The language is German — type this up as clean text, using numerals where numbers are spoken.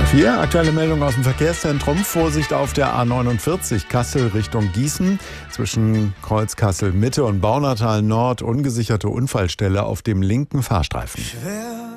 4 aktuelle Meldung aus dem Verkehrszentrum. Vorsicht auf der A49 Kassel Richtung Gießen. Zwischen Kreuz Kassel Mitte und Baunatal Nord ungesicherte Unfallstelle auf dem linken Fahrstreifen. Schwer